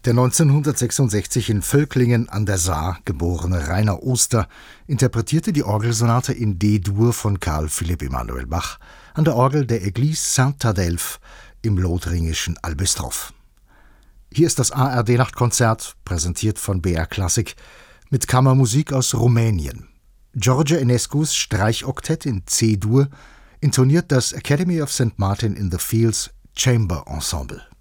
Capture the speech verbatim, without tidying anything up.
Der neunzehnhundertsechsundsechzig in Völklingen an der Saar geborene Rainer Oster interpretierte die Orgelsonate in D-Dur von Carl Philipp Emanuel Bach an der Orgel der Église Saint-Adelphe im lothringischen Albistroff. Hier ist das A R D-Nachtkonzert, präsentiert von B R Klassik, mit Kammermusik aus Rumänien. George Enescus Streichoktett in C-Dur intoniert das Academy of Saint Martin in the Fields Chamber Ensemble.